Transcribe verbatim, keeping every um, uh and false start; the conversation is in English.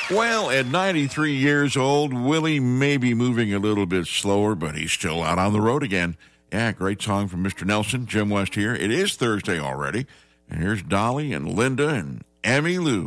Well, at ninety-three years old, Willie may be moving a little bit slower, but he's still out on the road again. Yeah, great song from Mister Nelson. Jim West here. It is Thursday already. And here's Dolly and Linda and Emmy Lou.